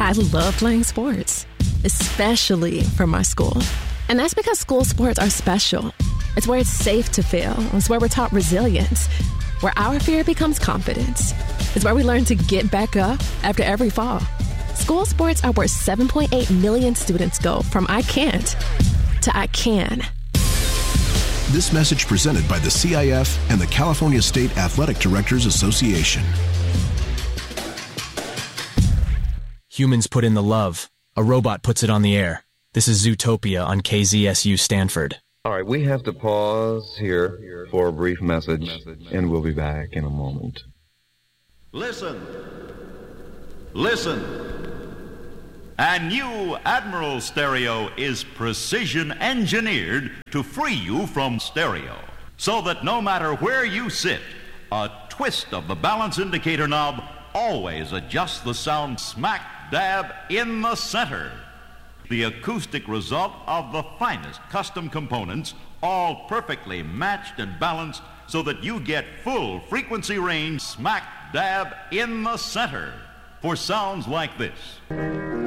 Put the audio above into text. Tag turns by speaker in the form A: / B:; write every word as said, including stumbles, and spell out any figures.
A: I love playing sports, especially for my school. And that's because school sports are special. It's where it's safe to fail. It's where we're taught resilience, where our fear becomes confidence. It's where we learn to get back up after every fall. School sports are where seven point eight million students go from I can't to I can.
B: This message presented by the C I F and the California State Athletic Directors Association.
C: Humans put in the love. A robot puts it on the air. This is Zootopia on K Z S U Stanford.
D: All right, we have to pause here for a brief message, and we'll be back in a moment.
E: Listen. Listen. A new Admiral stereo is precision engineered to free you from stereo, so that no matter where you sit, a twist of the balance indicator knob always adjusts the sound smack dab in the center. The acoustic result of the finest custom components, all perfectly matched and balanced so that you get full frequency range smack dab in the center for sounds like this.